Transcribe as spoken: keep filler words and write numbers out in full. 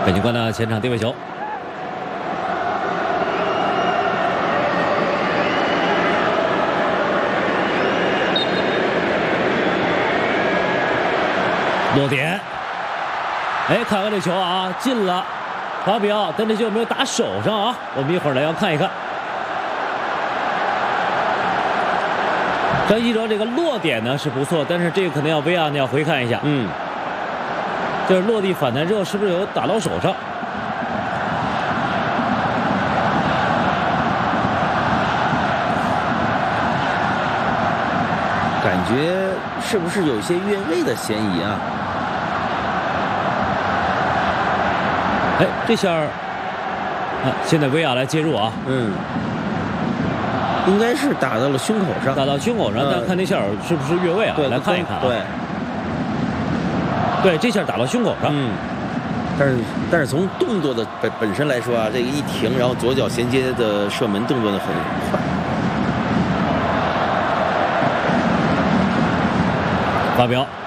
北京国安的前场定位球。落点，哎，看看这球啊，进了，法比奥，但这球有没有打手上啊？我们一会儿来要看一看。张一哲这个落点呢是不错，但是这个可能要 V R 呢要回看一下， 嗯， 就是落地反弹之后是不是有打到手上？ 感觉是不是有一些越位的嫌疑啊？ 哎，这下儿，啊，现在 V R 来介入啊， 嗯，应该是打到了胸口上， 打到胸口上， 嗯、 但看这下儿是不是越位啊？ 对， 来看一看啊。 对， 对，这下打到胸口上。 嗯，但是但是从动作的本本身来说啊，这个一停，然后左脚衔接的射门动作呢很快。 法比奥。